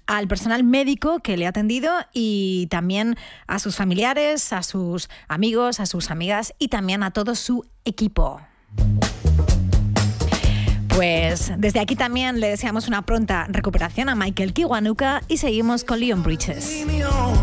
al personal médico que le ha atendido y también a sus familiares, a sus amigos, a sus amigas y también a todo su equipo. Pues desde aquí también le deseamos una pronta recuperación a Michael Kiwanuka y seguimos con Leon Bridges.